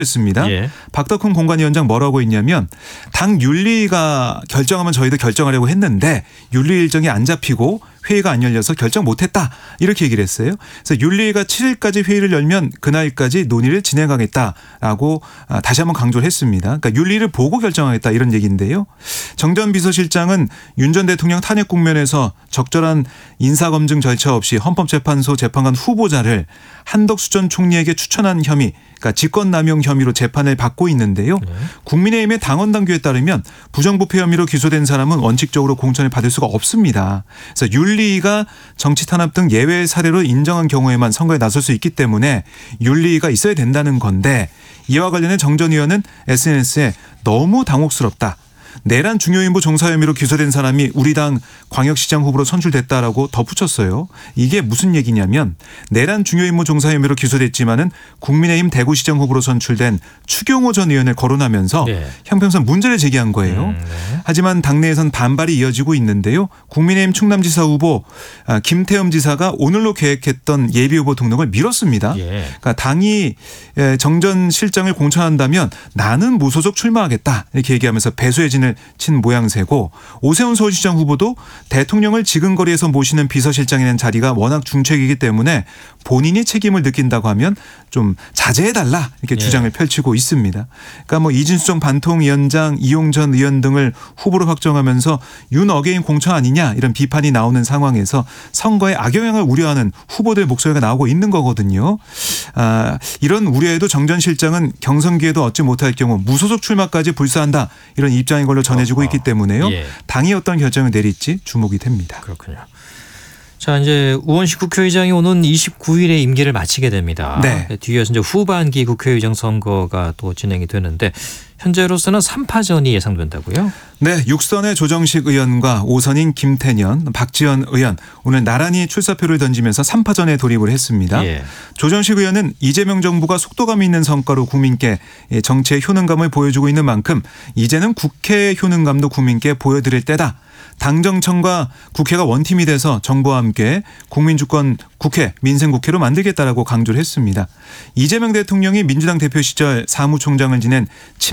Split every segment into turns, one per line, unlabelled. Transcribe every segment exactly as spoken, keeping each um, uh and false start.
습니다.
예.
박덕훈 공관위원장 뭐라고 했냐면 당 윤리가 결정하면 저희도 결정하려고 했는데 윤리 일정이 안 잡히고 회의가 안 열려서 결정 못했다 이렇게 얘기를 했어요. 그래서 윤리가 칠 일까지 회의를 열면 그날까지 논의를 진행하겠다라고 다시 한번 강조를 했습니다. 그러니까 윤리를 보고 결정하겠다 이런 얘기인데요. 정 전 비서실장은 윤 전 대통령 탄핵 국면에서 적절한 인사검증 절차 없이 헌법재판소 재판관 후보자를 한덕수 전 총리에게 추천한 혐의, 그러니까 직권남용 혐의로 재판을 받고 있는데요.
네.
국민의힘의 당원 당규에 따르면 부정부패 혐의로 기소된 사람은 원칙적으로 공천을 받을 수가 없습니다. 그래서 윤리위가 정치 탄압 등 예외 사례로 인정한 경우에만 선거에 나설 수 있기 때문에 윤리위가 있어야 된다는 건데 이와 관련해 정 전 의원은 에스엔에스에 너무 당혹스럽다. 내란 중요인부 종사 혐의로 기소된 사람이 우리 당 광역시장 후보로 선출됐다라고 덧붙였어요. 이게 무슨 얘기냐면 내란 중요인무 종사 혐의로 기소됐지만은 국민의힘 대구시장 후보로 선출된 추경호 전 의원을 거론하면서
네.
형평성 문제를 제기한 거예요.
음, 네.
하지만 당내에선 반발이 이어지고 있는데요. 국민의힘 충남지사 후보 김태흠 지사가 오늘로 계획했던 예비후보 등록을 미뤘습니다.
예.
그러니까 당이 정 전 실장을 공천한다면 나는 무소속 출마하겠다 이렇게 얘기하면서 배수의 진을 친 모양새고 오세훈 서울시장 후보도 대통령을 지근거리에서 모시는 비서실장이라는 자리가 워낙 중책이기 때문에 본인이 책임을 느낀다고 하면 좀 자제해달라 이렇게
예.
주장을 펼치고 있습니다. 그러니까 뭐 이진수정 반통위원장, 이용전 의원 등을 후보로 확정하면서 윤 어게인 공천 아니냐 이런 비판이 나오는 상황에서 선거에 악영향을 우려하는 후보들 목소리가 나오고 있는 거거든요. 아, 이런 우려에도 정 전 실장은 경선 기회도 얻지 못할 경우 무소속 출마까지 불사한다 이런 입장인 걸로 전해지고 있기 때문에요.
예.
당이 어떤 결정을 내릴지 주목이 됩니다.
그렇군요. 자, 이제 우원식 국회의장이 오는 이십구 일에 임기를 마치게 됩니다.
네.
뒤이어서 이제 후반기 국회의장 선거가 또 진행이 되는데 현재로서는 삼 파전이 예상된다고요?
네, 육 선의 조정식 의원과 오 선인 김태년, 박지원 의원 오늘 나란히 출사표를 던지면서 삼 파전에 돌입을 했습니다.
예.
조정식 의원은 이재명 정부가 속도감 있는 성과로 국민께 정치의 효능감을 보여주고 있는 만큼 이제는 국회의 효능감도 국민께 보여드릴 때다. 당정청과 국회가 원팀이 돼서 정부와 함께 국민주권 국회, 민생국회로 만들겠다라고 강조를 했습니다. 이재명 대통령이 민주당 대표 시절 사무총장을 지낸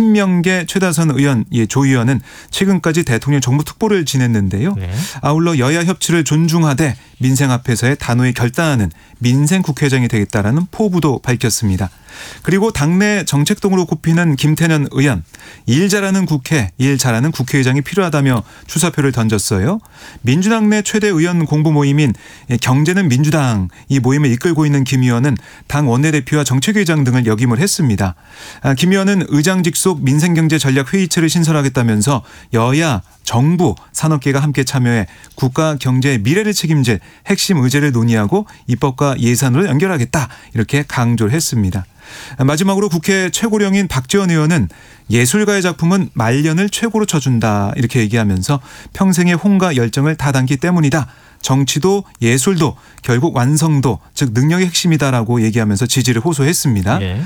친명계 최다선 의원, 예, 조 의원은 최근까지 대통령 정부 특보를 지냈는데요.
네.
아울러 여야 협치를 존중하되 민생 앞에서의 단호히 결단하는 민생 국회의장이 되겠다라는 포부도 밝혔습니다. 그리고 당내 정책동으로 꼽히는 김태년 의원, 일 잘하는 국회, 일 잘하는 국회의장이 필요하다며 출사표를 던졌어요. 민주당 내 최대 의원 공부 모임인 경제는 민주당 이 모임을 이끌고 있는 김 의원은 당 원내대표와 정책의장 등을 역임을 했습니다. 김 의원은 의장 직속 민생경제전략회의체를 신설하겠다면서 여야, 정부, 산업계가 함께 참여해 국가 경제의 미래를 책임질 핵심 의제를 논의하고 입법과 예산으로 연결하겠다 이렇게 강조를 했습니다. 마지막으로 국회 최고령인 박지원 의원은 예술가의 작품은 말년을 최고로 쳐준다 이렇게 얘기하면서 평생의 홍과 열정을 다 담기 때문이다. 정치도 예술도 결국 완성도 즉 능력의 핵심이다라고 얘기하면서 지지를 호소했습니다.
예.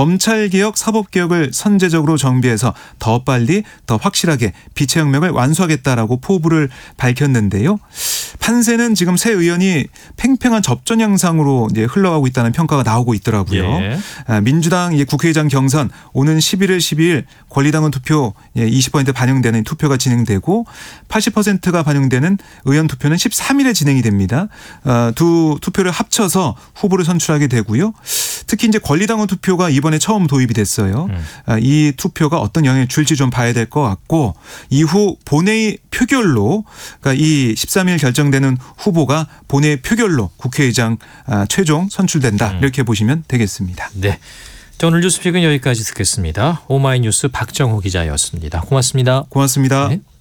검찰개혁 사법개혁을 선제적으로 정비해서 더 빨리 더 확실하게 빛의 혁명을 완수하겠다라고 포부를 밝혔는데요. 판세는 지금 새 의원이 팽팽한 접전 양상으로 이제 흘러가고 있다는 평가가 나오고 있더라고요.
예.
민주당 국회의장 경선 오는 십일일, 십이일 권리당원 투표 이십 퍼센트 반영되는 투표가 진행되고 팔십 퍼센트가 반영되는 의원 투표는 십삼일에 진행이 됩니다. 두 투표를 합쳐서 후보를 선출하게 되고요. 특히 이제 권리당원 투표가 이번에 처음 도입이 됐어요. 음. 이 투표가 어떤 영향을 줄지 좀 봐야 될 것 같고 이후 본회의 표결로 그러니까 이 십삼일 결정되는 후보가 본회의 표결로 국회의장 최종 선출된다.
음.
이렇게 보시면 되겠습니다.
네. 자, 오늘 뉴스픽은 여기까지 듣겠습니다. 오마이뉴스 박정호 기자였습니다. 고맙습니다.
고맙습니다.
네.